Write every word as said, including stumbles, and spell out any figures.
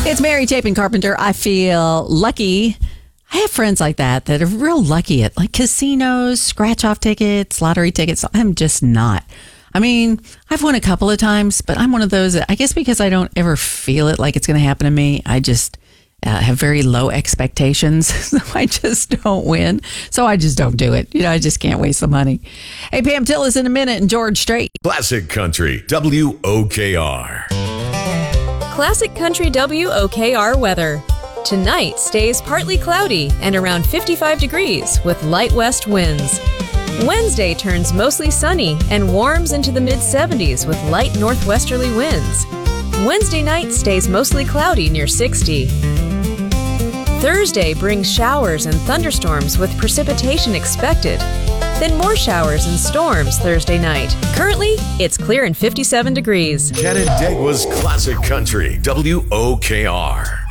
It's Mary Chapin Carpenter. I feel lucky. I have friends like that that are real lucky at like casinos, scratch off tickets, lottery tickets. I'm just not. I mean, I've won a couple of times, but I'm one of those that, I guess because I don't ever feel it like it's going to happen to me, I just uh, have very low expectations. So I just don't win. So I just don't do it. You know, I just can't waste the money. Hey, Pam Tillis in a minute and George Strait. Classic Country, W O K R. Classic Country W O K R weather. Tonight stays partly cloudy and around fifty-five degrees with light west winds. Wednesday turns mostly sunny and warms into the mid seventies with light northwesterly winds. Wednesday night stays mostly cloudy near sixty. Thursday brings showers and thunderstorms with precipitation expected. Then more showers and storms Thursday night. Currently, it's clear and fifty-seven degrees. Canandaigua's Classic Country, W O K R.